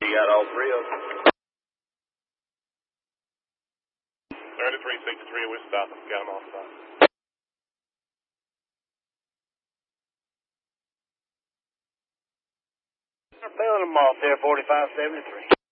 You got all three of them. 3363, we're stopping. Got them all stopped. I'm feeling them off there, 4573.